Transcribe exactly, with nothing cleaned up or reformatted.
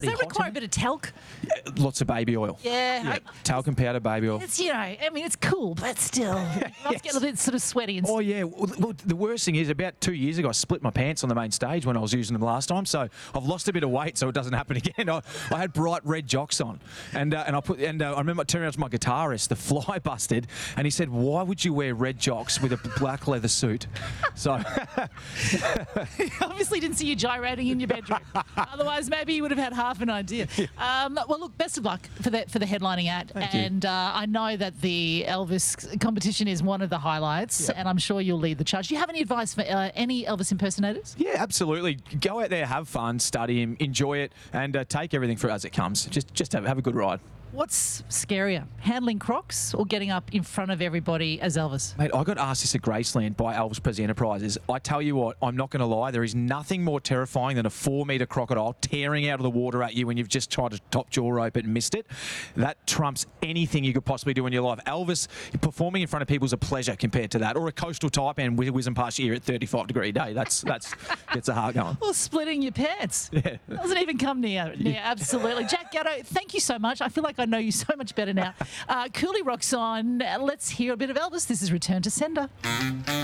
Does that hot require a in bit of talc? there. Lots of baby oil. Yeah. Yeah, I- talc and powder baby oil. It's, you know, I mean, it's cool, but still, it must get a bit sort of sweaty. And Oh, yeah. Well, well, the worst thing is, about two years ago, I split my pants on the main stage when I was using them last time. So I've lost a bit of weight, so it doesn't happen again. I, I had bright red jocks on, and uh, and I put and uh, I remember turning around to my guitarist, the fly busted, and he said, "Why would you wear red jocks with a black leather suit?" So He obviously didn't see you gyrating in your bedroom. Otherwise, maybe you would have had half an idea. Um, well, look, best of luck for the, for the headlining act. Thank you. and uh, I know that the Elvis competition is one of the highlights, Yep. and I'm sure you'll lead the charge. Do you have any advice for uh, any Elvis impersonators? yeah, absolutely. Go out there, have fun, study him, enjoy it, and uh, take everything for as it comes. Just just have, have a good ride. What's scarier, handling Crocs or getting up in front of everybody as Elvis? Mate, I got asked this at Graceland by Elvis Presley Enterprises. I tell you what, I'm not going to lie, there is nothing more terrifying than a four-metre crocodile tearing out of the water at you when you've just tried to top jaw rope it and missed it. That trumps anything you could possibly do in your life. Elvis, performing in front of people is a pleasure compared to that. Or a coastal taipan whiz- whizzing past your ear at thirty-five degree day. That's that's gets the heart going. Or splitting your pants. Yeah. Doesn't even come near. near absolutely. Jack Gatto, thank you so much. I feel like I know you so much better now. Uh, Cooley rocks on. Let's hear a bit of Elvis. This is Return to Sender.